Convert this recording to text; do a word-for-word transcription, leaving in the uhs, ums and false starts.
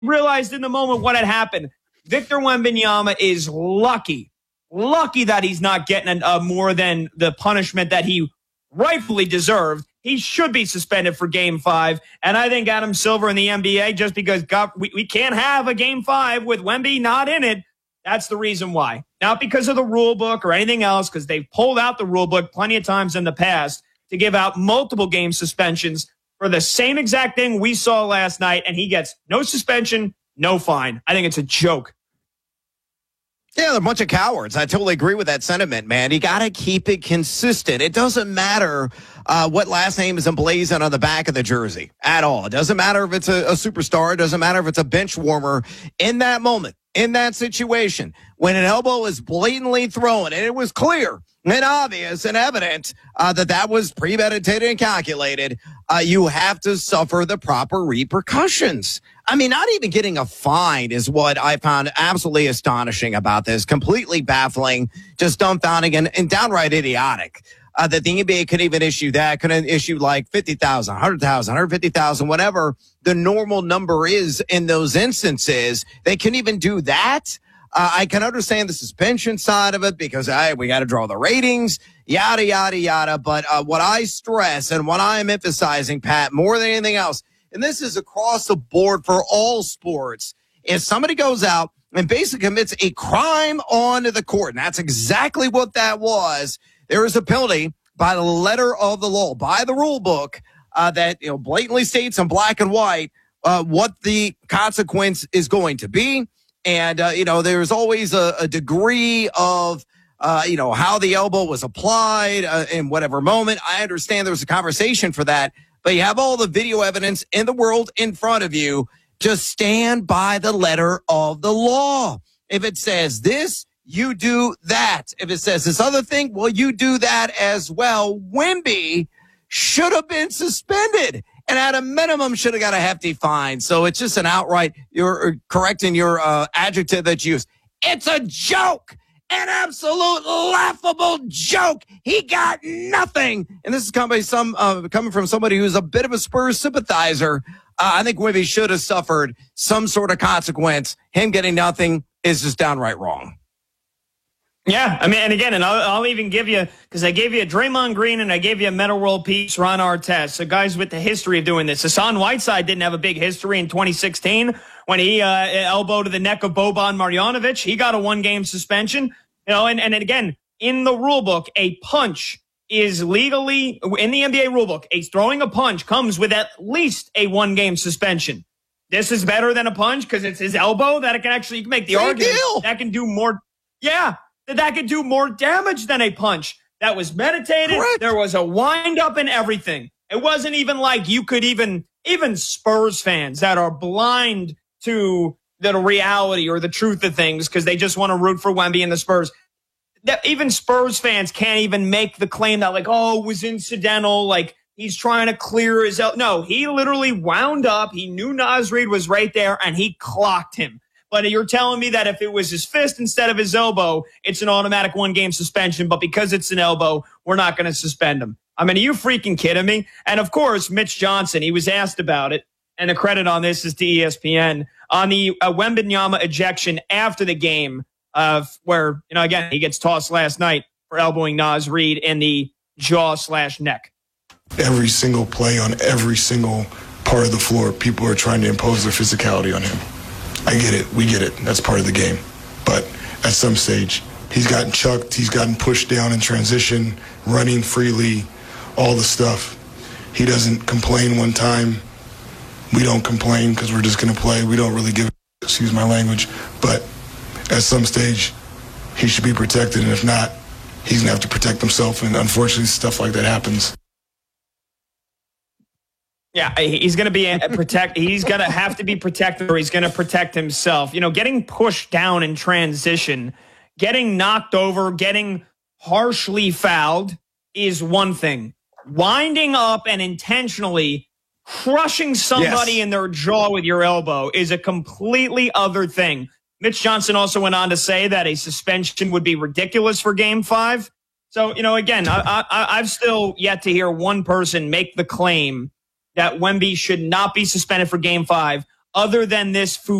realized in the moment what had happened. Victor Wembanyama is lucky, lucky that he's not getting uh, more than the punishment that he rightfully deserved. He should be suspended for game five. And I think Adam Silver in the N B A, just because God, we, we can't have a game five with Wemby not in it, that's the reason why. Not because of the rule book or anything else, because they've pulled out the rule book plenty of times in the past to give out multiple game suspensions for the same exact thing we saw last night, and he gets no suspension, no fine. I think it's a joke. Yeah, they're a bunch of cowards. I totally agree with that sentiment, man. You got to keep it consistent. It doesn't matter uh, what last name is emblazoned on the back of the jersey at all. It doesn't matter if it's a, a superstar. It doesn't matter if it's a bench warmer. In that moment, in that situation, when an elbow is blatantly thrown, and it was clear and obvious and evident uh, that that was premeditated and calculated, uh, you have to suffer the proper repercussions. I mean, not even getting a fine is what I found absolutely astonishing about this. Completely baffling, just dumbfounding, and, and downright idiotic uh, that the N B A could even issue that. Couldn't issue like fifty thousand, one hundred thousand, one hundred fifty thousand, whatever the normal number is in those instances. They can even do that. Uh, I can understand the suspension side of it because hey, we got to draw the ratings, yada, yada, yada. But uh, what I stress and what I'm emphasizing, Pat, more than anything else, and this is across the board for all sports, if somebody goes out and basically commits a crime on the court, and that's exactly what that was, there is a penalty by the letter of the law, by the rule book, uh, that you know blatantly states in black and white uh, what the consequence is going to be. And, uh, you know, there's always a, a degree of, uh, you know, how the elbow was applied uh, in whatever moment. I understand there's a conversation for that, but you have all the video evidence in the world in front of you. Just stand by the letter of the law. If it says this, you do that. If it says this other thing, well, you do that as well. Wemby should have been suspended. And at a minimum, should have got a hefty fine. So it's just an outright, you're correcting your uh, adjective that you used. It's a joke, an absolute laughable joke. He got nothing. And this is coming, by some, uh, coming from somebody who's a bit of a Spurs sympathizer. Uh, I think Wemby should have suffered some sort of consequence. Him getting nothing is just downright wrong. Yeah, I mean, and again, and I'll, I'll even give you, because I gave you a Draymond Green and I gave you a Metta World Peace, Ron Artest, so guys with the history of doing this. Hassan Whiteside didn't have a big history in twenty sixteen when he uh, elbowed to the neck of Boban Marjanovic. He got a one-game suspension. You know, and, and again, in the rule book, a punch is legally, in the N B A rule book, a throwing a punch comes with at least a one-game suspension. This is better than a punch because it's his elbow that it can actually, you can make the Same argument deal. that can do more. Yeah. That that could do more damage than a punch. That was meditated. Correct. There was a wind up and everything. It wasn't even like you could even, even Spurs fans that are blind to the reality or the truth of things because they just want to root for Wemby and the Spurs. That even Spurs fans can't even make the claim that like, oh, it was incidental. Like he's trying to clear his, el-. No, he literally wound up. He knew Naz Reid was right there and he clocked him. But you're telling me that if it was his fist instead of his elbow, it's an automatic one-game suspension. But because it's an elbow, we're not going to suspend him. I mean, are you freaking kidding me? And, of course, Mitch Johnson, he was asked about it. And the credit on this is to E S P N. On the uh, Wembanyama ejection after the game, uh, where, you know, again, he gets tossed last night for elbowing Naz Reid in the jaw slash neck. Every single play on every single part of the floor, people are trying to impose their physicality on him. I get it. We get it. That's part of the game. But at some stage, he's gotten chucked. He's gotten pushed down in transition, running freely, all the stuff. He doesn't complain one time. We don't complain because we're just going to play. We don't really give, excuse my language. But at some stage, he should be protected. And if not, he's going to have to protect himself. And unfortunately, stuff like that happens. Yeah, he's going to be a protect. He's going to have to be protected or he's going to protect himself. You know, getting pushed down in transition, getting knocked over, getting harshly fouled is one thing. Winding up and intentionally crushing somebody Yes. in their jaw with your elbow is a completely other thing. Mitch Johnson also went on to say that a suspension would be ridiculous for game five. So, you know, again, I, I, I've still yet to hear one person make the claim that Wemby should not be suspended for game five other than this food.